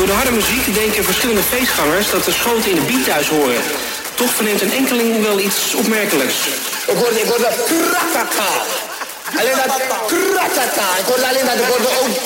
Door de harde muziek denken verschillende feestgangers dat de schoten in de beat thuis horen. Toch verneemt een enkeling wel iets opmerkelijks. Ik hoorde krakaka. Alleen dat krakaka. Ik hoorde alleen dat, ik hoorde ook